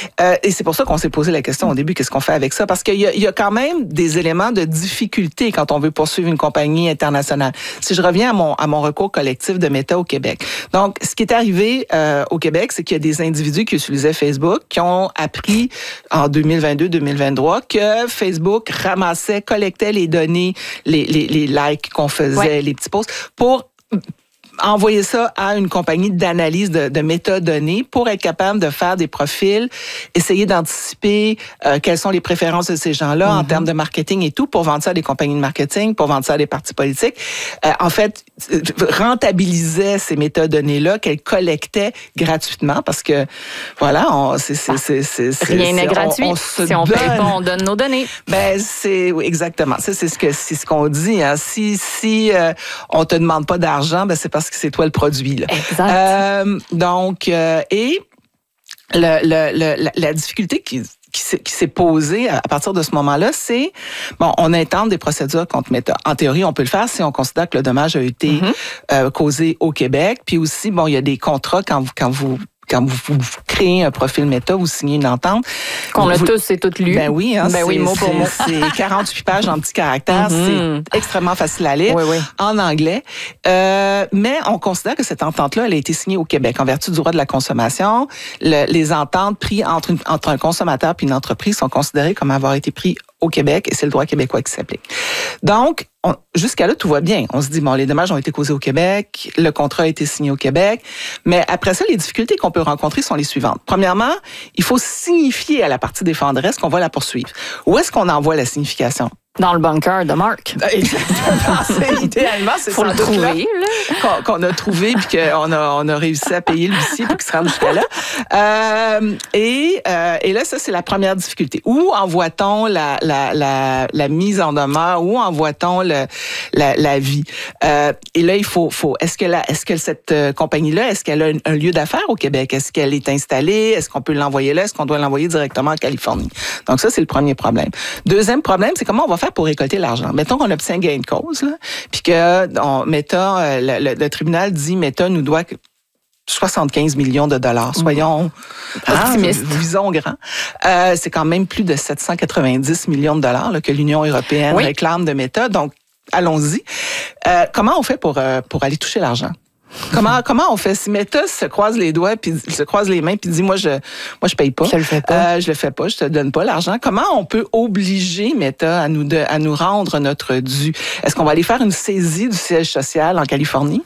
Et c'est pour ça qu'on s'est posé la question au début, qu'est-ce qu'on fait avec ça? Parce qu'il y a quand même des éléments de difficulté quand on veut poursuivre une compagnie internationale. Si je reviens à mon recours collectif de Meta au Québec. Donc, ce qui est arrivé au Québec, c'est qu'il y a des individus qui utilisaient Facebook qui ont appris en 2022-2023 que Facebook collectait les données, les likes qu'on faisait, les petits posts, pour envoyer ça à une compagnie d'analyse de métadonnées pour être capable de faire des profils, essayer d'anticiper quelles sont les préférences de ces gens-là en termes de marketing et tout, pour vendre ça à des compagnies de marketing, pour vendre ça à des partis politiques. En fait, rentabilisait ces métadonnées-là qu'elle collectait gratuitement parce que, voilà, rien n'est gratuit. Si on paye pas, on donne nos données. Ben, exactement. Ça, c'est ce qu'on dit. Hein. Si on te demande pas d'argent, ben c'est parce que c'est toi le produit. Là. Exact. Donc, et la difficulté qui s'est posée à partir de ce moment-là, c'est, bon, on intente des procédures contre Meta. En théorie, on peut le faire si on considère que le dommage a été causé au Québec. Puis aussi, bon, il y a des contrats quand vous créez un profil Meta, vous signez une entente. Qu'on a tous et toutes lu. Ben oui, hein, mot pour mot. C'est 48 pages en petits caractères. C'est extrêmement facile à lire en anglais. Mais on considère que cette entente-là, elle a été signée au Québec en vertu du droit de la consommation. Les ententes prises entre un consommateur et une entreprise sont considérées comme avoir été prises au Québec et c'est le droit québécois qui s'applique. Donc, jusqu'à là, tout va bien. On se dit, bon, les dommages ont été causés au Québec, le contrat a été signé au Québec, mais après ça, les difficultés qu'on peut rencontrer sont les suivantes. Premièrement, il faut signifier à la partie défenderesse qu'on va la poursuivre. Où est-ce qu'on envoie la signification? Dans le bunker de Marc. Exactement. Idéalement, c'est faut le trouver, qu'on a trouvé puis qu'on a réussi à payer l'huissier pour qu'il se rende jusqu'à là. Et là, ça, c'est la première difficulté. Où envoie-t-on la mise en demeure? Où envoie-t-on l'avis? Et là, il faut est-ce que cette compagnie-là, est-ce qu'elle a un lieu d'affaires au Québec? Est-ce qu'elle est installée? Est-ce qu'on peut l'envoyer là? Est-ce qu'on doit l'envoyer directement en Californie? Donc ça, c'est le premier problème. Deuxième problème, c'est comment on va faire pour récolter l'argent. Mettons qu'on obtient gain de cause, là, puis que le tribunal dit Meta nous doit 75 millions de dollars. Soyons optimistes. Visons grand. C'est quand même plus de 790 millions de dollars là, que l'Union européenne réclame de Meta. Donc, allons-y. Comment on fait pour aller toucher l'argent? Comment on fait? Si Meta se croise les doigts puis se croise les mains puis dit moi je paye pas. Je le fais pas. Je le fais pas, je te donne pas l'argent. Comment on peut obliger Meta à nous rendre notre dû? Est-ce qu'on va aller faire une saisie du siège social en Californie?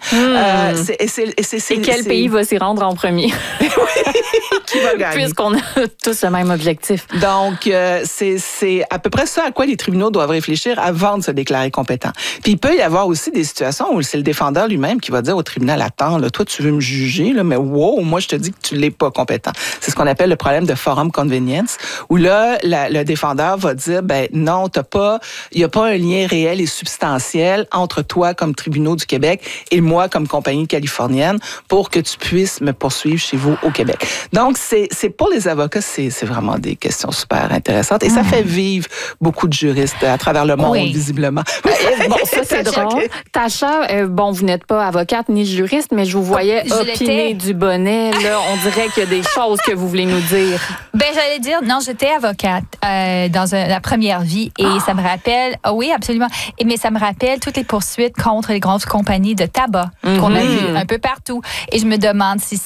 Et quel pays va s'y rendre en premier? Qui va gagner? Puisqu'on a tous le même objectif. Donc, c'est à peu près ça à quoi les tribunaux doivent réfléchir avant de se déclarer compétents. Puis il peut y avoir aussi des situations où c'est le défendeur lui-même qui va dire au tribunal, attends, là, toi, tu veux me juger, là, mais wow, moi, je te dis que tu l'es pas compétent. C'est ce qu'on appelle le problème de forum convenience, où là, le défendeur va dire, ben non, il y a pas un lien réel et substantiel entre toi comme tribunaux du Québec et moi comme compagnie californienne pour que tu puisses me poursuivre chez vous au Québec. Donc, c'est pour les avocats, c'est vraiment des questions super intéressantes et ça fait vivre beaucoup de juristes à travers le monde, visiblement. Bon, ça, c'est drôle. Tacha, bon, vous n'êtes pas avocate ni juriste, mais je vous voyais opiner du bonnet. Là, on dirait qu'il y a des choses que vous voulez nous dire. Ben, j'allais dire, non, j'étais avocate dans la première vie et ça me rappelle, oui, absolument, mais ça me rappelle toutes les poursuites contre les grandes compagnies de tabac qu'on a vues un peu partout. Et je me demande si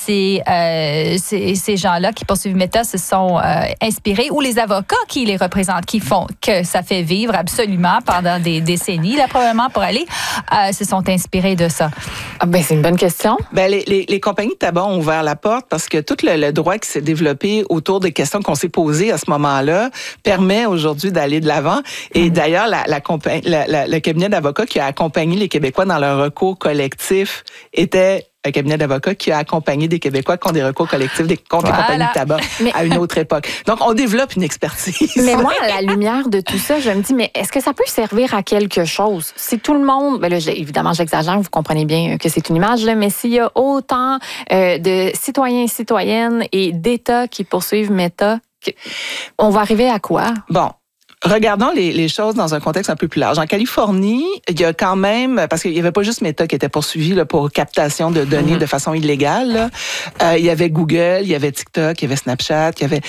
ces gens-là qui poursuivent Meta se sont inspirés ou les avocats qui les représentent, qui font que ça fait vivre absolument pendant des décennies, là, probablement pour aller, se sont inspirés de ça. Ah ben, c'est une bonne question. Ben, les compagnies de tabac ont ouvert la porte parce que tout le droit qui s'est développé autour des questions qu'on s'est posées à ce moment-là permet aujourd'hui d'aller de l'avant. Et d'ailleurs, le cabinet d'avocats qui a accompagné les Québécois dans leur recours collectif était un cabinet d'avocats qui a accompagné des Québécois qui ont des recours collectifs contre les compagnies de tabac à une autre époque. Donc, on développe une expertise. Mais moi, à la lumière de tout ça, je me dis, mais est-ce que ça peut servir à quelque chose? Si tout le monde, ben là, évidemment, j'exagère, vous comprenez bien que c'est une image, là, mais s'il y a autant de citoyens et citoyennes et d'États qui poursuivent Meta, on va arriver à quoi? Bon. Regardons les choses dans un contexte un peu plus large. En Californie, il y a quand même, parce qu'il n'y avait pas juste Meta qui était poursuivi là, pour captation de données de façon illégale. Là. Il y avait Google, il y avait TikTok, il y avait Snapchat, il y avait